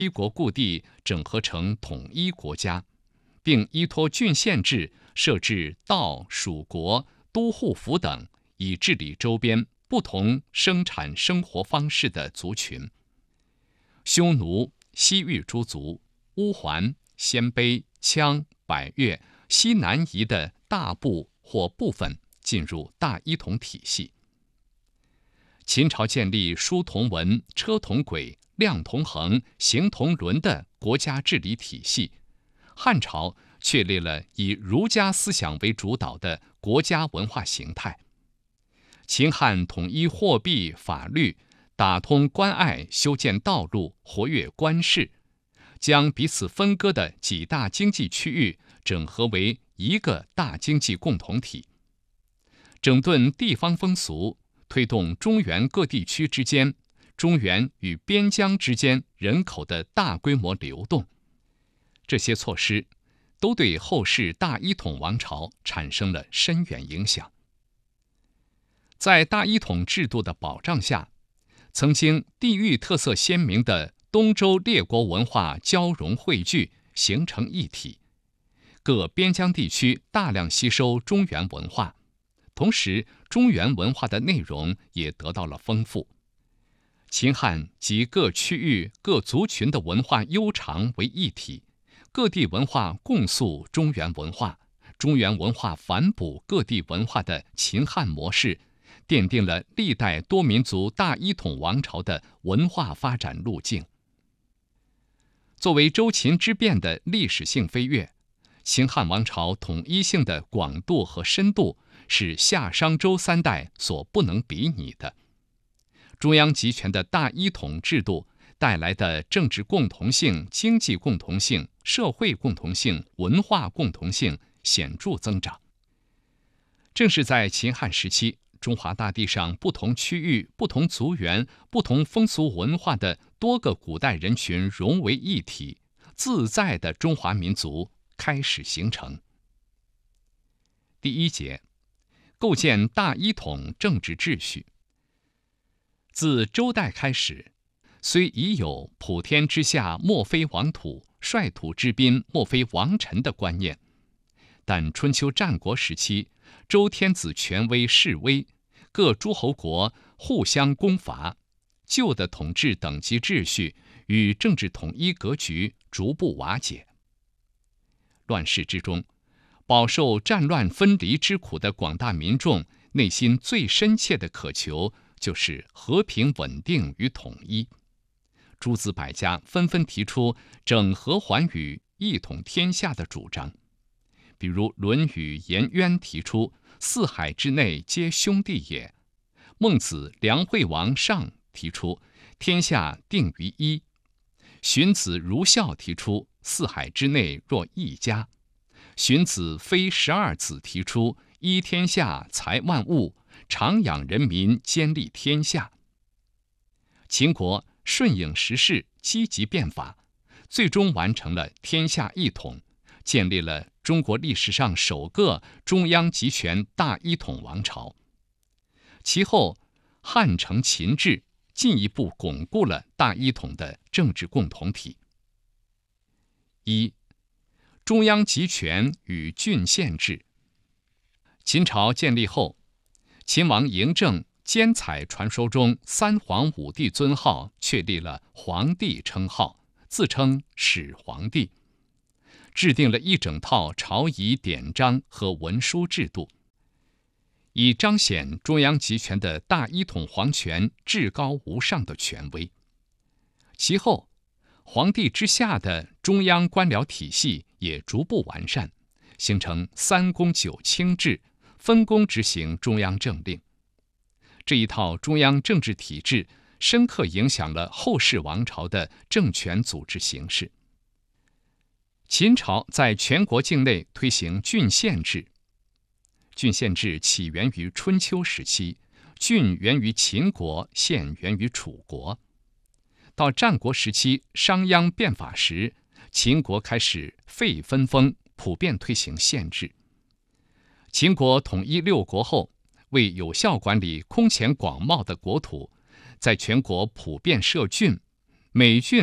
一国故地整合成统一国家，并依托郡县制设置道、属国、都护府等，以治理周边不同生产生活方式的族群。匈奴、西域诸族、乌桓、鲜卑、羌、百越、西南夷的大部或部分进入大一统体系。秦朝建立书同文、车同轨、量同衡、刑同伦的国家治理体系，汉朝确立了以儒家思想为主导的国家文化形态。秦汉统一货币、法律，打通关隘，修建道路，活跃官市，将彼此分割的几大经济区域整合为一个大经济共同体，整顿地方风俗，推动中原各地区之间、中原与边疆之间人口的大规模流动。这些措施都对后世大一统王朝产生了深远影响。在大一统制度的保障下，曾经地域特色鲜明的东周列国文化交融汇聚，形成一体。各边疆地区大量吸收中原文化，同时中原文化的内容也得到了丰富。秦汉集各区域各族群的文化悠长为一体，各地文化共塑中原文化，中原文化反哺各地文化的秦汉模式，奠定了历代多民族大一统王朝的文化发展路径。作为周秦之变的历史性飞跃，秦汉王朝统一性的广度和深度是夏商周三代所不能比拟的。中央集权的大一统制度带来的政治共同性、经济共同性、社会共同性、文化共同性显著增长。正是在秦汉时期，中华大地上不同区域、不同族源、不同风俗文化的多个古代人群融为一体，自在的中华民族开始形成。第一节，构建大一统政治秩序。自周代开始，虽已有普天之下莫非王土，率土之滨莫非王臣的观念，但春秋战国时期，周天子权威势微，各诸侯国互相攻伐，旧的统治等级秩序与政治统一格局逐步瓦解。乱世之中，饱受战乱分离之苦的广大民众内心最深切的渴求就是和平稳定与统一。诸子百家纷纷提出整合寰宇、一统天下的主张。比如《论语·颜渊》提出四海之内皆兄弟也，孟子梁惠王上提出天下定于一，荀子如孝提出四海之内若一家，荀子非12子提出依天下财万物，常养人民，兼利天下。秦国顺应时势，积极变法，最终完成了天下一统，建立了中国历史上首个中央集权大一统王朝。其后，汉承秦制，进一步巩固了大一统的政治共同体。一、中央集权与郡县制。秦朝建立后，秦王嬴政兼采传说中三皇五帝尊号，确立了皇帝称号，自称始皇帝，制定了一整套朝仪典章和文书制度，以彰显中央集权的大一统皇权至高无上的权威。其后，皇帝之下的中央官僚体系也逐步完善，形成三公九卿制，分工执行中央政令。这一套中央政治体制深刻影响了后世王朝的政权组织形式。秦朝在全国境内推行郡县制。郡县制起源于春秋时期，郡源于秦国，县源于楚国。到战国时期商鞅变法时，秦国开始废分封，普遍推行县制。秦国统一六国后，为有效管理空前广袤的国土，在全国普遍设郡，每郡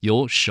由首